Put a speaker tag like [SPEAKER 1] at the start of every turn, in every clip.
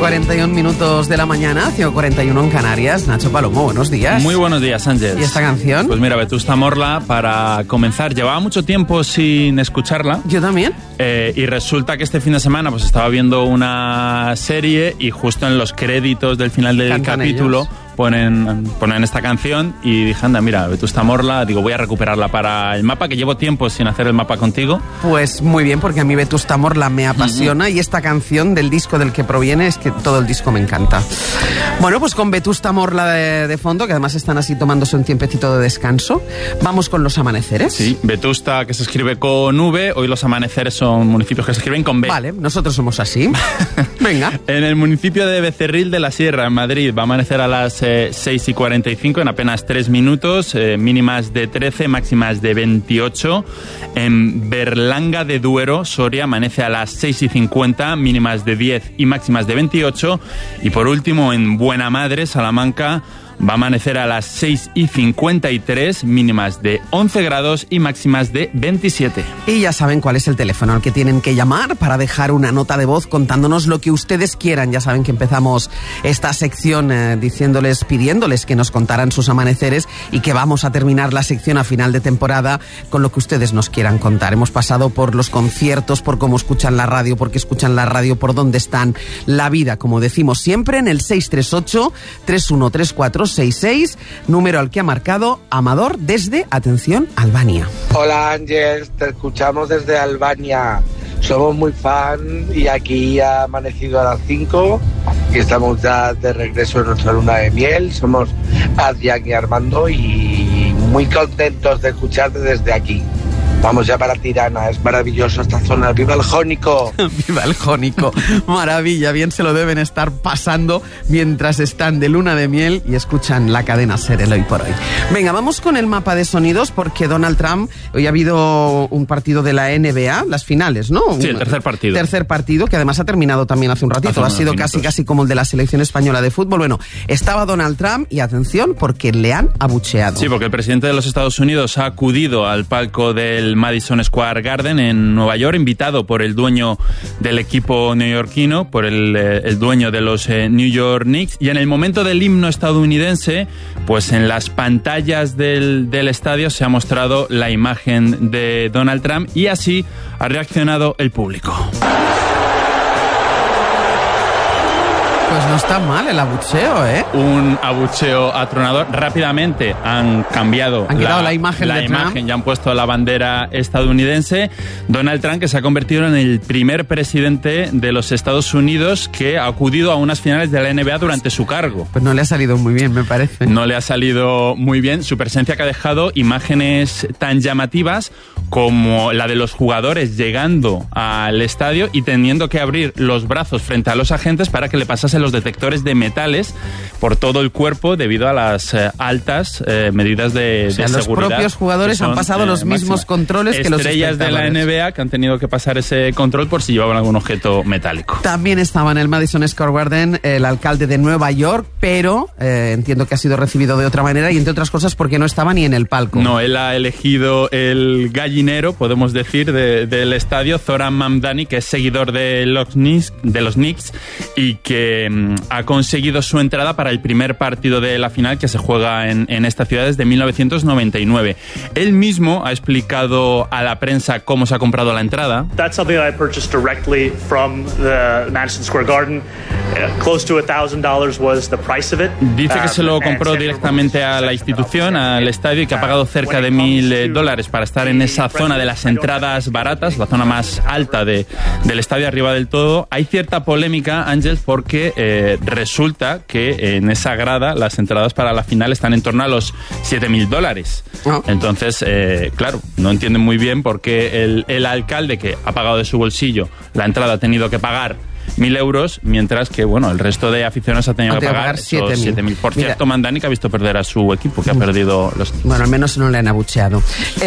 [SPEAKER 1] 6:41 de la mañana, 5:41 en Canarias. Nacho Palomo, buenos días.
[SPEAKER 2] Muy buenos días, Ángel.
[SPEAKER 1] ¿Y esta canción?
[SPEAKER 2] Pues mira, Vetusta Morla, para comenzar, llevaba mucho tiempo sin escucharla.
[SPEAKER 1] Yo también.
[SPEAKER 2] Y resulta que este fin de semana pues estaba viendo una serie y justo en los créditos del final del capítulo
[SPEAKER 1] ellos.
[SPEAKER 2] Ponen esta canción y dije, anda, mira, Vetusta Morla, digo, voy a recuperarla para el mapa, que llevo tiempo sin hacer el mapa contigo.
[SPEAKER 1] Pues muy bien, porque a mí Vetusta Morla me apasiona y esta canción del disco del que proviene es que todo el disco me encanta. Bueno, pues con Vetusta Morla de fondo, que además están así tomándose un tiempecito de descanso, vamos con los amaneceres.
[SPEAKER 2] Sí, Vetusta, que se escribe con V, hoy los amaneceres son municipios que se escriben con B.
[SPEAKER 1] Vale, nosotros somos así. Venga.
[SPEAKER 2] En el municipio de Becerril de la Sierra, en Madrid, va a amanecer a las 6:45, en apenas 3 minutos, mínimas de 13, máximas de 28. En Berlanga de Duero, Soria, amanece a las 6:50, mínimas de 10 y máximas de 28. Y por último, en Buena Madre, Salamanca, va a amanecer a las 6:53, mínimas de 11 grados y máximas de 27.
[SPEAKER 1] Y ya saben cuál es el teléfono al que tienen que llamar para dejar una nota de voz contándonos lo que ustedes quieran. Ya saben que empezamos esta sección pidiéndoles que nos contaran sus amaneceres y que vamos a terminar la sección a final de temporada con lo que ustedes nos quieran contar. Hemos pasado por los conciertos, por cómo escuchan la radio, por qué escuchan la radio, por dónde están, la vida, como decimos siempre, en el 638-313466, número al que ha marcado Amador desde, atención, Albania.
[SPEAKER 3] Hola Ángel, te escuchamos desde Albania. Somos muy fan y aquí ha amanecido a las 5 y estamos ya de regreso en nuestra luna de miel. Somos Adrián y Armando y muy contentos de escucharte desde aquí. Vamos ya para Tirana, es maravilloso esta zona. ¡Viva el Jónico!
[SPEAKER 1] ¡Viva el Jónico! Maravilla, bien se lo deben estar pasando mientras están de luna de miel y escuchan la cadena SER el Hoy por Hoy. Venga, vamos con el mapa de sonidos porque Donald Trump, hoy ha habido un partido de la NBA, las finales, ¿no?
[SPEAKER 2] Sí, el tercer partido.
[SPEAKER 1] Tercer partido, que además ha terminado también hace un ratito. Ha sido casi como el de la selección española de fútbol. Bueno, estaba Donald Trump y atención porque le han abucheado.
[SPEAKER 2] Sí, porque el presidente de los Estados Unidos ha acudido al palco del Madison Square Garden en Nueva York, invitado por el dueño del equipo neoyorquino, por el dueño de los New York Knicks, y en el momento del himno estadounidense, pues en las pantallas del estadio se ha mostrado la imagen de Donald Trump y así ha reaccionado el público.
[SPEAKER 1] Pues no está mal el abucheo, ¿eh?
[SPEAKER 2] Un abucheo atronador. Rápidamente han quitado
[SPEAKER 1] la imagen de Trump.
[SPEAKER 2] Ya han puesto la bandera estadounidense. Donald Trump, que se ha convertido en el primer presidente de los Estados Unidos que ha acudido a unas finales de la NBA durante su cargo.
[SPEAKER 1] Pues no le ha salido muy bien, me parece.
[SPEAKER 2] No le ha salido muy bien. Su presencia, que ha dejado imágenes tan llamativas como la de los jugadores llegando al estadio y teniendo que abrir los brazos frente a los agentes para que le pasasen los detectores de metales por todo el cuerpo debido a las altas medidas de seguridad.
[SPEAKER 1] Los propios jugadores han pasado los mismos controles que los
[SPEAKER 2] estrellas de la NBA que han tenido que pasar ese control por si llevaban algún objeto metálico.
[SPEAKER 1] También estaba en el Madison Square Garden el alcalde de Nueva York, pero entiendo que ha sido recibido de otra manera y entre otras cosas porque no estaba ni en el palco.
[SPEAKER 2] No, él ha elegido el gallinero, podemos decir, del estadio, Zoran Mamdani, que es seguidor de los Knicks y que ha conseguido su entrada para el primer partido de la final que se juega en esta ciudad desde 1999. Él mismo ha explicado a la prensa cómo se ha comprado la entrada.
[SPEAKER 4] That's something that I purchased directly from the Madison Square Garden. Close to $1,000 was the price of it.
[SPEAKER 2] Dice que se lo compró directamente a la institución, al estadio, y que ha pagado cerca de $1,000 para estar en esa zona de las entradas baratas, la zona más alta del estadio, arriba del todo. Hay cierta polémica, Ángel, porque resulta que en esa grada las entradas para la final están en torno a los $7,000. Oh. Entonces, claro, no entienden muy bien por qué el alcalde, que ha pagado de su bolsillo la entrada, ha tenido que pagar 1.000 euros, mientras que, bueno, el resto de aficionados ha tenido que pagar 7.000. Por cierto, Mamdani, que ha visto perder a su equipo, que ha perdido los...
[SPEAKER 1] Bueno, al menos no le han abucheado.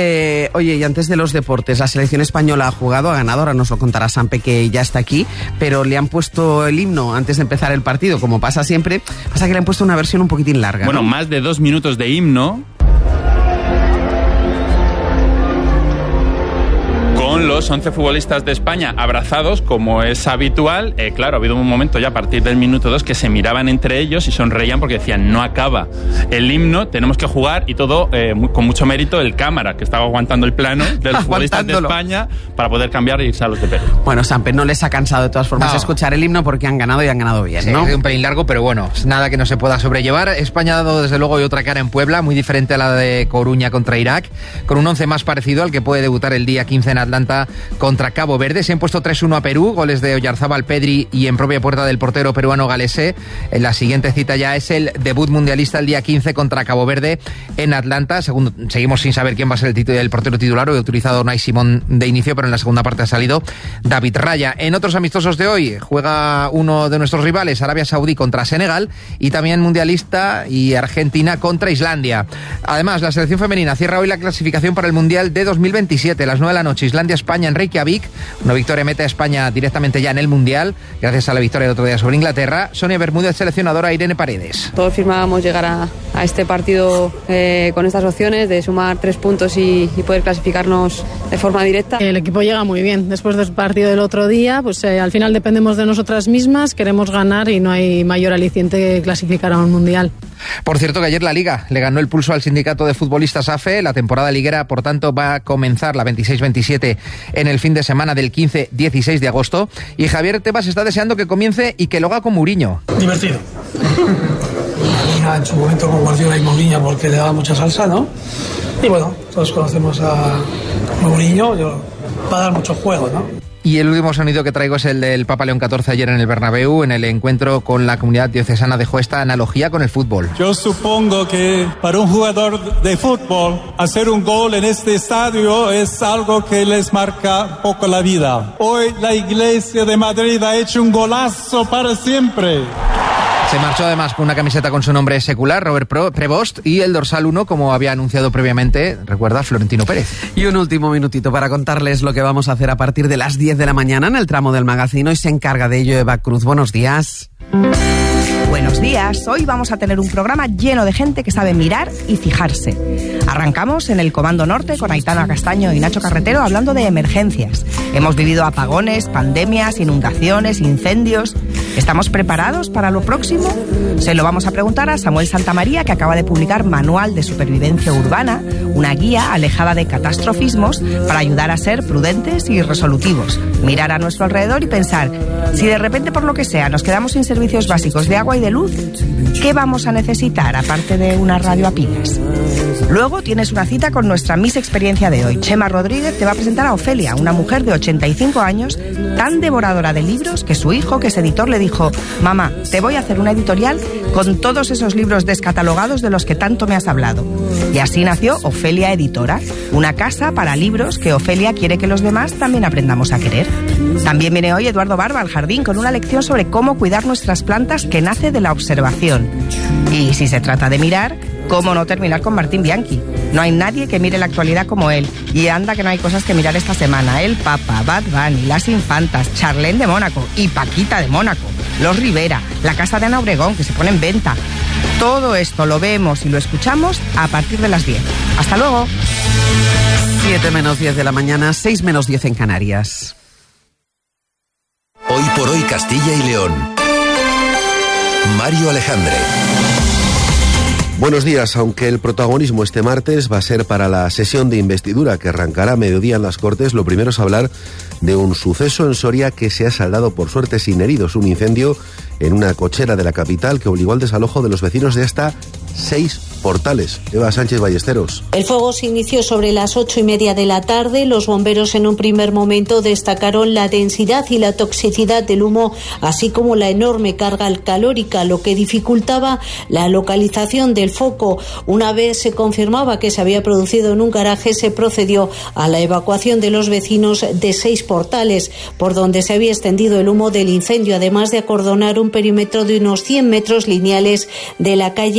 [SPEAKER 1] Oye, y antes de los deportes, la selección española ha jugado, ha ganado, ahora nos lo contará Sampe, que ya está aquí, pero le han puesto el himno antes de empezar el partido, como pasa siempre, pasa que le han puesto una versión un poquitín larga.
[SPEAKER 2] Bueno, ¿no? Más de 2 minutos de himno, los 11 futbolistas de España abrazados, como es habitual. Claro, ha habido un momento ya a partir del minuto 2 que se miraban entre ellos y sonreían porque decían, no acaba el himno, tenemos que jugar, y todo con mucho mérito el cámara, que estaba aguantando el plano de los futbolistas de España para poder cambiar e irse a los de Perú.
[SPEAKER 1] Bueno, Samper no les ha cansado de todas formas escuchar el himno porque han ganado y han ganado bien, ¿no?
[SPEAKER 5] Sí, un pelín largo, pero bueno, nada que no se pueda sobrellevar. España ha dado desde luego hoy otra cara en Puebla, muy diferente a la de Coruña contra Irak, con un 11 más parecido al que puede debutar el día 15 en Atlanta contra Cabo Verde. Se han puesto 3-1 a Perú, goles de Oyarzábal, Pedri y en propia puerta del portero peruano Galese. En la siguiente cita ya es el debut mundialista el día 15 contra Cabo Verde en Atlanta. Seguimos sin saber quién va a ser el portero titular. Hoy ha utilizado Unai Simón de inicio, pero en la segunda parte ha salido David Raya. En otros amistosos de hoy juega uno de nuestros rivales, Arabia Saudí contra Senegal, y también mundialista y Argentina contra Islandia. Además, la selección femenina cierra hoy la clasificación para el Mundial de 2027, a las 9 de la noche, Islandia-España en Reykjavik. Una victoria mete a España directamente ya en el Mundial, gracias a la victoria del otro día sobre Inglaterra. Sonia Bermúdez, seleccionadora, Irene Paredes.
[SPEAKER 6] Todos firmábamos llegar a este partido con estas opciones de sumar 3 puntos y poder clasificarnos de forma directa.
[SPEAKER 7] El equipo llega muy bien. Después del partido del otro día, pues al final dependemos de nosotras mismas, queremos ganar y no hay mayor aliciente que clasificar a un Mundial.
[SPEAKER 5] Por cierto, que ayer la Liga le ganó el pulso al sindicato de futbolistas AFE. La temporada liguera, por tanto, va a comenzar la 26-27 en el fin de semana del 15-16 de agosto. Y Javier Tebas está deseando que comience y que lo haga con Mourinho.
[SPEAKER 8] Divertido. En su momento con Guardiola y Mourinho, porque le daba mucha salsa, ¿no? Y bueno, todos conocemos a Mourinho, va a dar mucho juego, ¿no?
[SPEAKER 5] Y el último sonido que traigo es el del Papa León XIV ayer en el Bernabéu. En el encuentro con la comunidad diocesana dejó esta analogía con el fútbol.
[SPEAKER 9] Yo supongo que para un jugador de fútbol hacer un gol en este estadio es algo que les marca un poco la vida. Hoy la Iglesia de Madrid ha hecho un golazo para siempre.
[SPEAKER 5] Se marchó además con una camiseta con su nombre secular, Robert Prevost, y el dorsal 1, como había anunciado previamente, recuerda, Florentino Pérez.
[SPEAKER 1] Y un último minutito para contarles lo que vamos a hacer a partir de las 10 de la mañana en el tramo del magazine. Hoy se encarga de ello Eva Cruz. Buenos días.
[SPEAKER 10] Buenos días. Hoy vamos a tener un programa lleno de gente que sabe mirar y fijarse. Arrancamos en el Comando Norte con Aitana Castaño y Nacho Carretero hablando de emergencias. Hemos vivido apagones, pandemias, inundaciones, incendios. ¿Estamos preparados para lo próximo? Se lo vamos a preguntar a Samuel Santamaría, que acaba de publicar Manual de Supervivencia Urbana, una guía alejada de catastrofismos para ayudar a ser prudentes y resolutivos. Mirar a nuestro alrededor y pensar, si de repente por lo que sea nos quedamos sin servicios básicos de agua y de luz, ¿qué vamos a necesitar aparte de una radio a pilas? Luego tienes una cita con nuestra Miss Experiencia de hoy. Chema Rodríguez te va a presentar a Ofelia, una mujer de 85 años, tan devoradora de libros que su hijo, que es editor, le dijo: mamá, te voy a hacer una editorial con todos esos libros descatalogados de los que tanto me has hablado. Y así nació Ofelia Editora, una casa para libros que Ofelia quiere que los demás también aprendamos a querer. También viene hoy Eduardo Barba al jardín con una lección sobre cómo cuidar nuestras plantas que nace de la observación. Y si se trata de mirar, ¿cómo no terminar con Martín Bianchi? No hay nadie que mire la actualidad como él. Y anda que no hay cosas que mirar esta semana. El Papa, Bad Bunny, las Infantas, Charlene de Mónaco y Paquita de Mónaco, los Rivera, la casa de Ana Obregón que se pone en venta. Todo esto lo vemos y lo escuchamos a partir de las 10. ¡Hasta luego!
[SPEAKER 1] 7 menos 10 de la mañana, 6 menos 10 en Canarias.
[SPEAKER 11] Hoy por hoy Castilla y León. Mario Alejandre.
[SPEAKER 12] Buenos días. Aunque el protagonismo este martes va a ser para la sesión de investidura que arrancará a mediodía en las Cortes, lo primero es hablar de un suceso en Soria que se ha saldado por suerte sin heridos. Un incendio en una cochera de la capital que obligó al desalojo de los vecinos de hasta 6 portales. Eva Sánchez Ballesteros.
[SPEAKER 13] El fuego se inició sobre las 8:30 de la tarde. Los bomberos en un primer momento destacaron la densidad y la toxicidad del humo, así como la enorme carga calórica, lo que dificultaba la localización del foco. Una vez se confirmaba que se había producido en un garaje, se procedió a la evacuación de los vecinos de 6 portales, por donde se había extendido el humo del incendio, además de acordonar un perímetro de unos 100 metros lineales de la calle Merinda.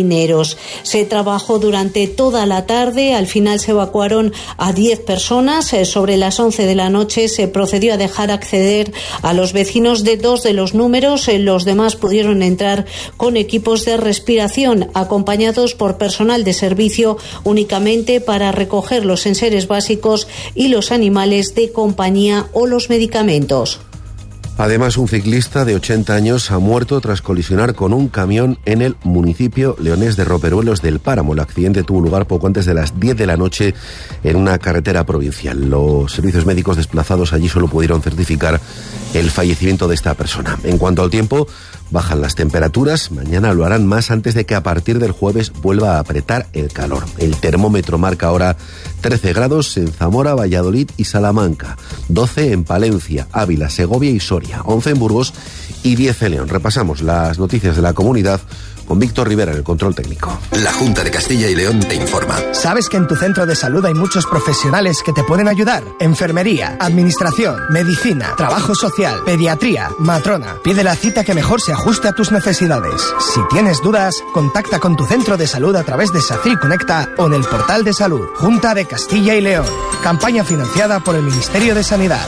[SPEAKER 13] marineros. Se trabajó durante toda la tarde, al final se evacuaron a 10 personas. Sobre las 11 de la noche se procedió a dejar acceder a los vecinos de 2 de los números. Los demás pudieron entrar con equipos de respiración, acompañados por personal de servicio únicamente para recoger los enseres básicos y los animales de compañía o los medicamentos.
[SPEAKER 12] Además, un ciclista de 80 años ha muerto tras colisionar con un camión en el municipio leonés de Roperuelos del Páramo. El accidente tuvo lugar poco antes de las 10 de la noche en una carretera provincial. Los servicios médicos desplazados allí solo pudieron certificar el fallecimiento de esta persona. En cuanto al tiempo, bajan las temperaturas. Mañana lo harán más antes de que a partir del jueves vuelva a apretar el calor. El termómetro marca ahora 13 grados en Zamora, Valladolid y Salamanca, 12 en Palencia, Ávila, Segovia y Soria, 11 en Burgos y 10 en León. Repasamos las noticias de la comunidad con Víctor Rivera en el control técnico.
[SPEAKER 11] La Junta de Castilla y León te informa.
[SPEAKER 14] ¿Sabes que en tu centro de salud hay muchos profesionales que te pueden ayudar? Enfermería, administración, medicina, trabajo social, pediatría, matrona. Pide la cita que mejor se ajuste a tus necesidades. Si tienes dudas, contacta con tu centro de salud a través de SACIL Conecta o en el portal de salud. Junta de Castilla y León. Campaña financiada por el Ministerio de Sanidad.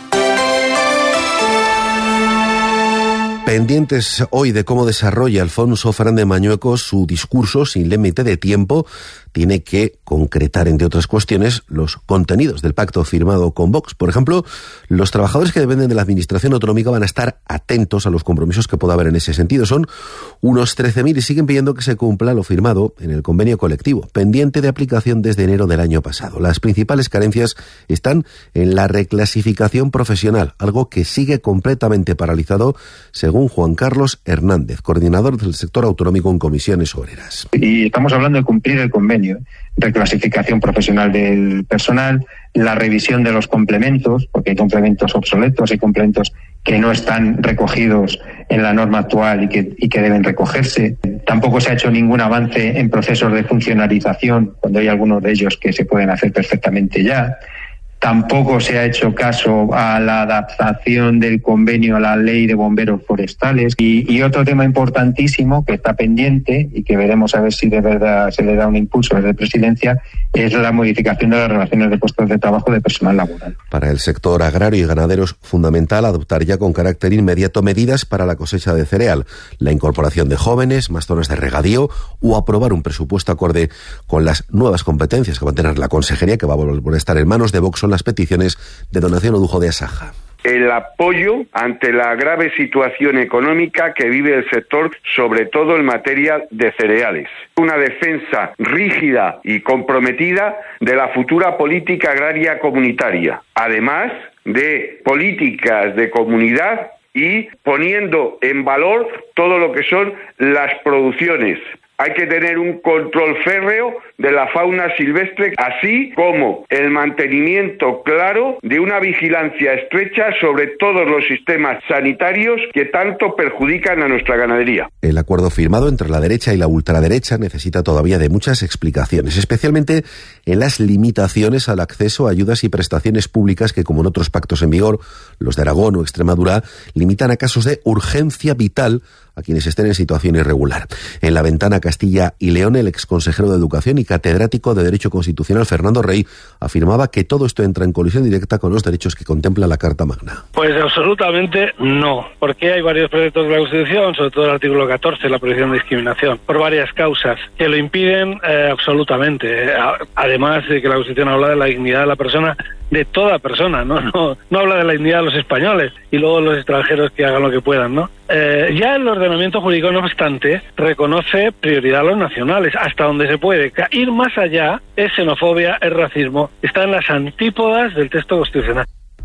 [SPEAKER 12] Pendientes hoy de cómo desarrolla Alfonso Fernández Mañueco su discurso sin límite de tiempo. Tiene que concretar, entre otras cuestiones, los contenidos del pacto firmado con Vox. Por ejemplo, los trabajadores que dependen de la Administración Autonómica van a estar atentos a los compromisos que pueda haber en ese sentido. Son unos 13.000 y siguen pidiendo que se cumpla lo firmado en el convenio colectivo, pendiente de aplicación desde enero del año pasado. Las principales carencias están en la reclasificación profesional, algo que sigue completamente paralizado, según Juan Carlos Hernández, coordinador del sector autonómico en Comisiones Obreras.
[SPEAKER 15] Y estamos hablando de cumplir el convenio, reclasificación profesional del personal, la revisión de los complementos, porque hay complementos obsoletos, hay complementos que no están recogidos en la norma actual y que deben recogerse. Tampoco se ha hecho ningún avance en procesos de funcionalización, cuando hay algunos de ellos que se pueden hacer perfectamente ya. Tampoco se ha hecho caso a la adaptación del convenio a la ley de bomberos forestales. Y otro tema importantísimo que está pendiente y que veremos a ver si de verdad se le da un impulso desde Presidencia es la modificación de las relaciones de puestos de trabajo de personal laboral.
[SPEAKER 12] Para el sector agrario y ganadero es fundamental adoptar ya con carácter inmediato medidas para la cosecha de cereal, la incorporación de jóvenes, más zonas de regadío o aprobar un presupuesto acorde con las nuevas competencias que va a tener la Consejería, que va a volver a estar en manos de Vox. Las peticiones de Donación Odujo de Asaja.
[SPEAKER 16] El apoyo ante la grave situación económica que vive el sector, sobre todo en materia de cereales. Una defensa rígida y comprometida de la futura política agraria comunitaria, además de políticas de comunidad y poniendo en valor todo lo que son las producciones. Hay que tener un control férreo de la fauna silvestre, así como el mantenimiento claro de una vigilancia estrecha sobre todos los sistemas sanitarios que tanto perjudican a nuestra ganadería.
[SPEAKER 12] El acuerdo firmado entre la derecha y la ultraderecha necesita todavía de muchas explicaciones, especialmente en las limitaciones al acceso a ayudas y prestaciones públicas que, como en otros pactos en vigor, los de Aragón o Extremadura, limitan a casos de urgencia vital a quienes estén en situación irregular. En la ventana Castilla y León, el exconsejero de Educación y catedrático de Derecho Constitucional, Fernando Rey, afirmaba que todo esto entra en colisión directa con los derechos que contempla la Carta Magna.
[SPEAKER 17] Pues absolutamente no, porque hay varios preceptos de la Constitución, sobre todo el artículo 14, la prohibición de discriminación, por varias causas que lo impiden absolutamente. Además de que la Constitución habla de la dignidad de la persona, de toda persona, no habla de la dignidad de los españoles y luego los extranjeros que hagan lo que puedan, ¿no? Ya el ordenamiento jurídico, no obstante, reconoce prioridad a los nacionales, hasta donde se puede. Ir más allá es xenofobia, es racismo, está en las antípodas del texto constitucional.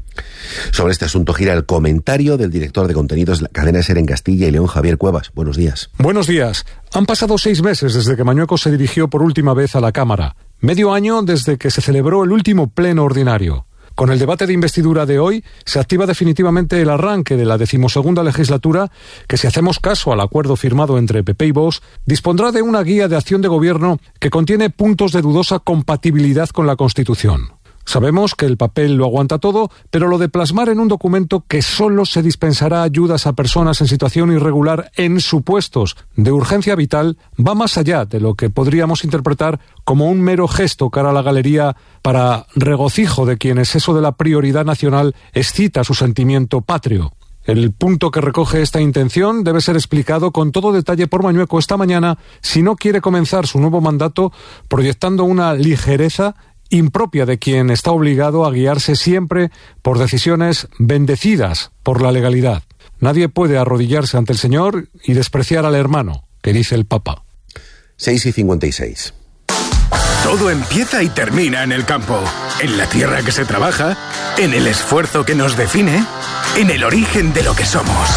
[SPEAKER 12] Sobre este asunto gira el comentario del director de contenidos de la cadena SER en Castilla y León, Javier Cuevas. Buenos días.
[SPEAKER 18] Buenos días. Han pasado 6 meses desde que Mañueco se dirigió por última vez a la Cámara. Medio año desde que se celebró el último pleno ordinario. Con el debate de investidura de hoy, se activa definitivamente el arranque de la 12ª legislatura, que, si hacemos caso al acuerdo firmado entre PP y Vox, dispondrá de una guía de acción de gobierno que contiene puntos de dudosa compatibilidad con la Constitución. Sabemos que el papel lo aguanta todo, pero lo de plasmar en un documento que solo se dispensará ayudas a personas en situación irregular en supuestos de urgencia vital va más allá de lo que podríamos interpretar como un mero gesto cara a la galería para regocijo de quienes eso de la prioridad nacional excita su sentimiento patrio. El punto que recoge esta intención debe ser explicado con todo detalle por Mañueco esta mañana si no quiere comenzar su nuevo mandato proyectando una ligereza impropia de quien está obligado a guiarse siempre por decisiones bendecidas por la legalidad. Nadie puede arrodillarse ante el Señor y despreciar al hermano, que dice el Papa.
[SPEAKER 12] 6:56.
[SPEAKER 19] Todo empieza y termina en el campo, en la tierra que se trabaja, en el esfuerzo que nos define, en el origen de lo que somos.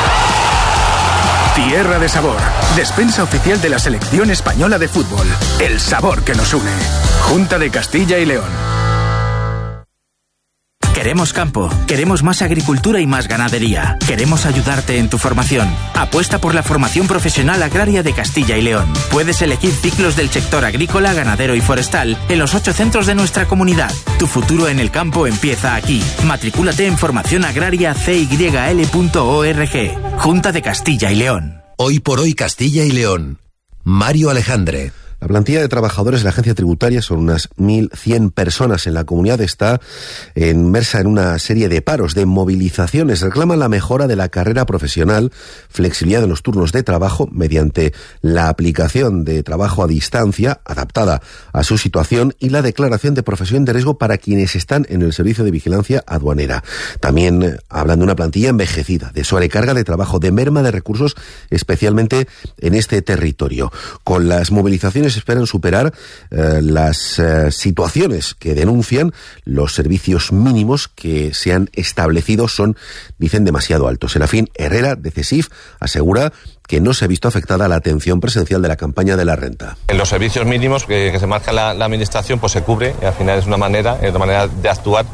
[SPEAKER 19] Tierra de Sabor, despensa oficial de la selección española de fútbol. El sabor que nos une. Junta de Castilla y León.
[SPEAKER 20] Queremos campo, queremos más agricultura y más ganadería. Queremos ayudarte en tu formación. Apuesta por la formación profesional agraria de Castilla y León. Puedes elegir ciclos del sector agrícola, ganadero y forestal en los 8 centros de nuestra comunidad. Tu futuro en el campo empieza aquí. Matricúlate en formacionagrariacyl.org. Junta de Castilla y León.
[SPEAKER 11] Hoy por hoy Castilla y León. Mario Alejandre.
[SPEAKER 12] La plantilla de trabajadores de la agencia tributaria son unas 1.100 personas en la comunidad. Está inmersa en una serie de paros, de movilizaciones. Reclaman la mejora de la carrera profesional, flexibilidad en los turnos de trabajo mediante la aplicación de trabajo a distancia adaptada a su situación y la declaración de profesión de riesgo para quienes están en el servicio de vigilancia aduanera. También hablan de una plantilla envejecida, de sobrecarga de trabajo, de merma de recursos, especialmente en este territorio. Con las movilizaciones esperan superar las situaciones que denuncian. Los servicios mínimos que se han establecido son, dicen, demasiado altos. Serafín Herrera, de CESIF, asegura que no se ha visto afectada la atención presencial de la campaña de la renta.
[SPEAKER 21] En los servicios mínimos que se marca la administración, pues se cubre, y al final es una manera de actuar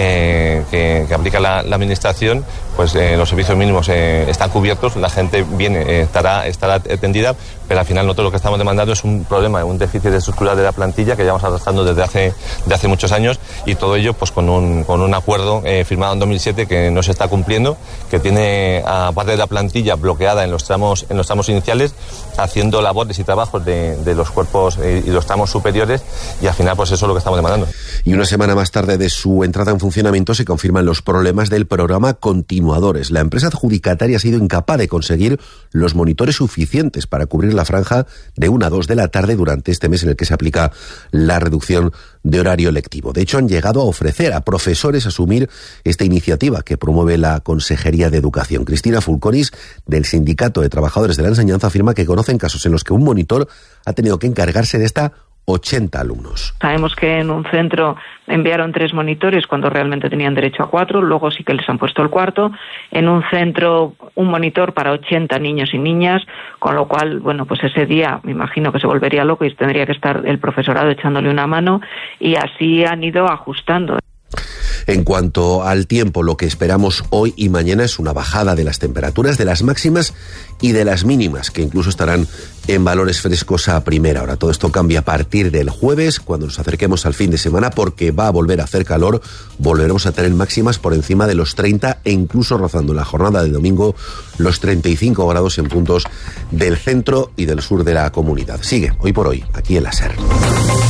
[SPEAKER 21] que aplica la administración. Pues los servicios mínimos están cubiertos, la gente viene, estará atendida, pero al final nosotros lo que estamos demandando es un problema, un déficit estructural de la plantilla que llevamos arrastrando desde hace muchos años, y todo ello pues con un acuerdo firmado en 2007 que no se está cumpliendo, que tiene a parte de la plantilla bloqueada en los tramos iniciales, haciendo labores y trabajos de los cuerpos y los tramos superiores, y al final pues eso es lo que estamos demandando.
[SPEAKER 12] Y una semana más tarde de su entrada en funcionamiento se confirman los problemas del programa continuadores. La empresa adjudicataria ha sido incapaz de conseguir los monitores suficientes para cubrir la franja de 1 a 2 de la tarde durante este mes en el que se aplica la reducción de horario lectivo. De hecho, han llegado a ofrecer a profesores asumir esta iniciativa que promueve la Consejería de Educación. Cristina Fulconis, del Sindicato de Trabajadores de la Enseñanza, afirma que conocen casos en los que un monitor ha tenido que encargarse de esta 80 alumnos.
[SPEAKER 22] Sabemos que en un centro enviaron 3 monitores cuando realmente tenían derecho a 4, luego sí que les han puesto el 4. En un centro, un monitor para 80 niños y niñas, con lo cual, bueno, pues ese día me imagino que se volvería loco y tendría que estar el profesorado echándole una mano, y así han ido ajustando.
[SPEAKER 12] En cuanto al tiempo, lo que esperamos hoy y mañana es una bajada de las temperaturas, de las máximas y de las mínimas, que incluso estarán en valores frescos a primera hora. Todo esto cambia a partir del jueves, cuando nos acerquemos al fin de semana, porque va a volver a hacer calor. Volveremos a tener máximas por encima de los 30 e incluso rozando en la jornada de domingo los 35 grados en puntos del centro y del sur de la comunidad. Sigue Hoy por Hoy, aquí en la SER.